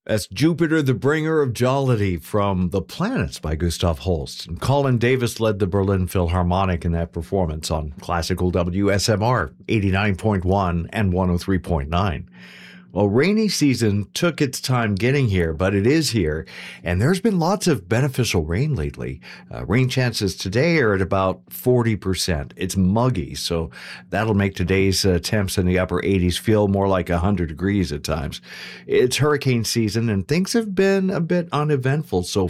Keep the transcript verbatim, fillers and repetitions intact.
That's Jupiter, the Bringer of Jollity from The Planets by Gustav Holst. And Colin Davis led the Berlin Philharmonic in that performance on classical W S M R eighty-nine point one and one oh three point nine. Well, rainy season took its time getting here, but it is here, and there's been lots of beneficial rain lately. Uh, rain chances today are at about forty percent. It's muggy, so that'll make today's uh, temps in the upper eighties feel more like one hundred degrees at times. It's hurricane season, and things have been a bit uneventful so